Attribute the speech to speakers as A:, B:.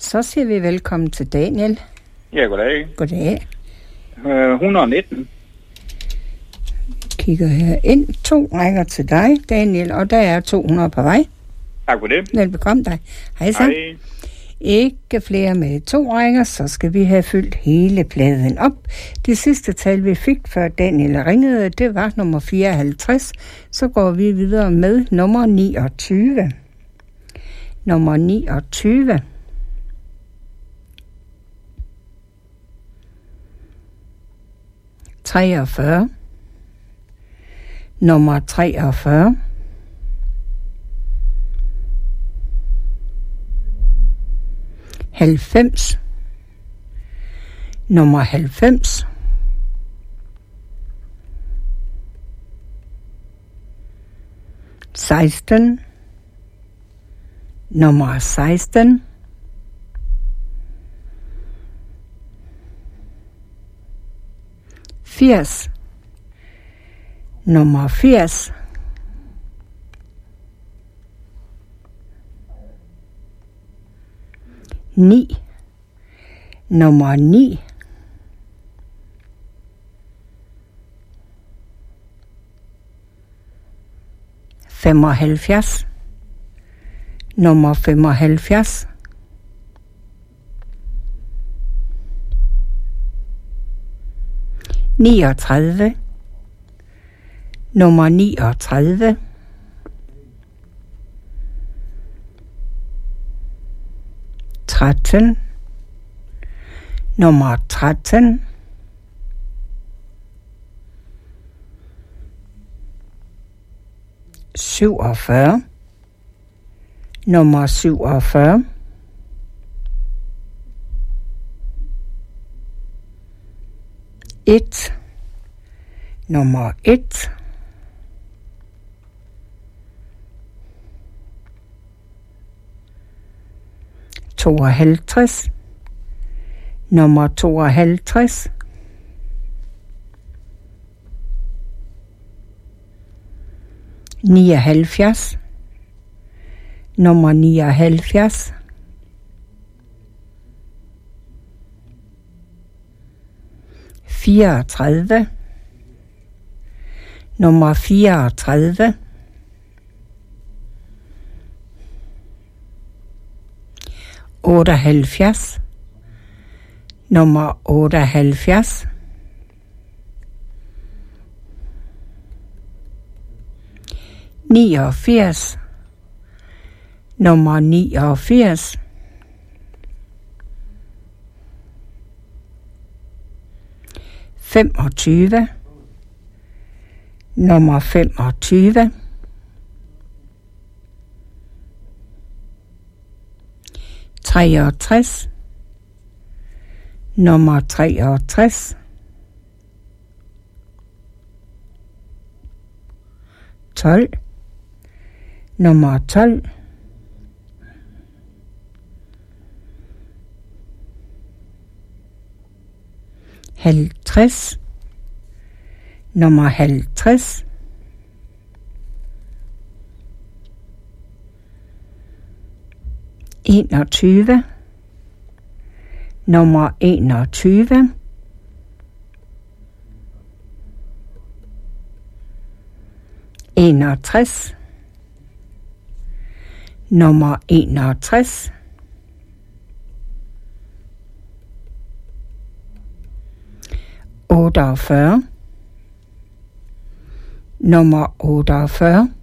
A: Så siger vi velkommen til Daniel.
B: Ja, goddag.
A: Goddag.
B: 119.
A: Kigger her ind. 2 rækker til dig, Daniel, og der er 200 på vej.
B: Tak for det.
A: Velbekomme dig. Hej så.
B: Hej.
A: Ikke flere med 2 rækker, så skal vi have fyldt hele pladen op. Det sidste tal, vi fik, før Daniel ringede, det var nummer 54. Så går vi videre med nummer 29. Nummer 29. Nummer 43. Halvfems. Nummer 90. Nummer 16. Nummer 80. Nummer 9. 75. Nummer 75. 39. Nummer 39. 13. Nummer 13. 47. Nummer 47. 1. Nummer 1. 52. Nummer 52. 79. Nummer 79. 34. Nummer 34. 78. Nummer 78. 89. Nummer 89. 25. Nummer 25. 63. Nummer 63. 12. Nummer 12. 50. Nummer 50. 21. Nummer 21. 61. Nummer 61. 48. Nummer 48.